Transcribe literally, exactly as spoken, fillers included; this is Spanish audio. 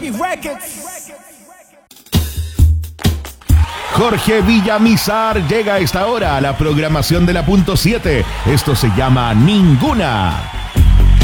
Jorge Villamizar llega a esta hora a la programación de la punto siete. Esto se llama Ninguna.